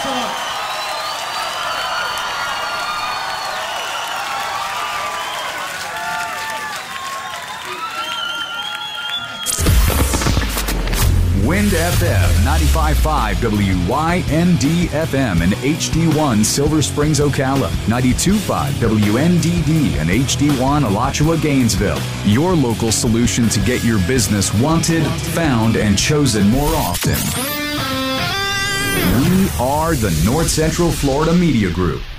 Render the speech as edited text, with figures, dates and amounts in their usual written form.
Wind FM 95.5 WYND FM and HD1 Silver Springs, Ocala. 92.5 WNDD and HD1 Alachua, Gainesville. Your local solution to get your business wanted, found, and chosen more often. We are the North Central Florida Media Group.